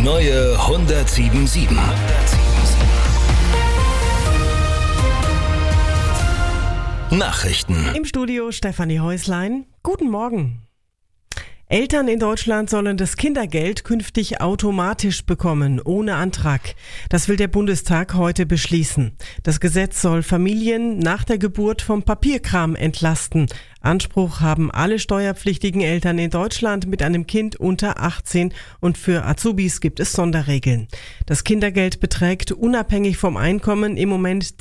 neue 107.7. Nachrichten. Im Studio Stefanie Häuslein. Guten Morgen. Eltern in Deutschland sollen das Kindergeld künftig automatisch bekommen, ohne Antrag. Das will der Bundestag heute beschließen. Das Gesetz soll Familien nach der Geburt vom Papierkram entlasten. Anspruch haben alle steuerpflichtigen Eltern in Deutschland mit einem Kind unter 18 und für Azubis gibt es Sonderregeln. Das Kindergeld beträgt unabhängig vom Einkommen im Moment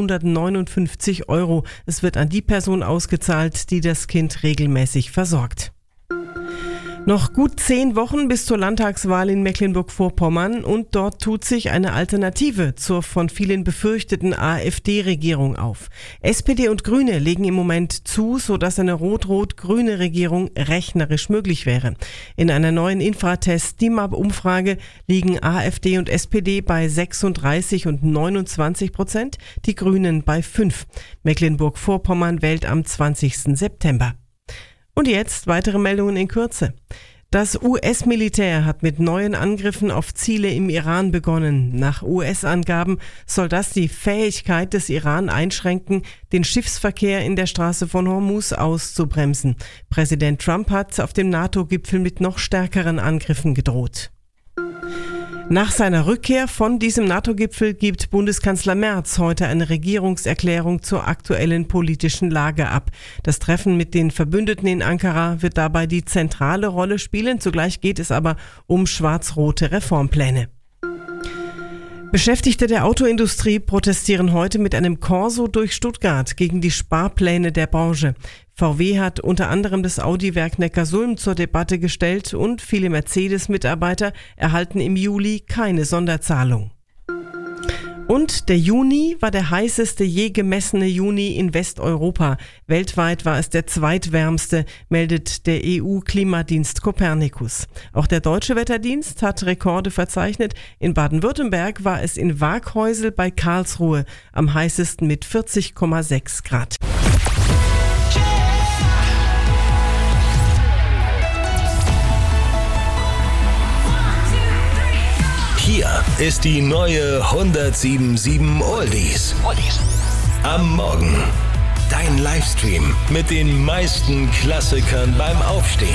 259 €. Es wird an die Person ausgezahlt, die das Kind regelmäßig versorgt. Noch gut 10 Wochen bis zur Landtagswahl in Mecklenburg-Vorpommern und dort tut sich eine Alternative zur von vielen befürchteten AfD-Regierung auf. SPD und Grüne legen im Moment zu, sodass eine rot-rot-grüne Regierung rechnerisch möglich wäre. In einer neuen Infratest-DIMAP-Umfrage liegen AfD und SPD bei 36 und 29%, die Grünen bei 5. Mecklenburg-Vorpommern wählt am 20. September. Und jetzt weitere Meldungen in Kürze. Das US-Militär hat mit neuen Angriffen auf Ziele im Iran begonnen. Nach US-Angaben soll das die Fähigkeit des Iran einschränken, den Schiffsverkehr in der Straße von Hormuz auszubremsen. Präsident Trump hat auf dem NATO-Gipfel mit noch stärkeren Angriffen gedroht. Nach seiner Rückkehr von diesem NATO-Gipfel gibt Bundeskanzler Merz heute eine Regierungserklärung zur aktuellen politischen Lage ab. Das Treffen mit den Verbündeten in Ankara wird dabei die zentrale Rolle spielen. Zugleich geht es aber um schwarz-rote Reformpläne. Beschäftigte der Autoindustrie protestieren heute mit einem Corso durch Stuttgart gegen die Sparpläne der Branche. VW hat unter anderem das Audi-Werk Neckarsulm zur Debatte gestellt und viele Mercedes-Mitarbeiter erhalten im Juli keine Sonderzahlung. Und der Juni war der heißeste je gemessene Juni in Westeuropa. Weltweit war es der zweitwärmste, meldet der EU-Klimadienst Copernicus. Auch der Deutsche Wetterdienst hat Rekorde verzeichnet. In Baden-Württemberg war es in Waaghäusel bei Karlsruhe am heißesten mit 40,6 Grad. Hier ist die neue 107.7 Oldies. Am Morgen. Dein Livestream mit den meisten Klassikern beim Aufstehen.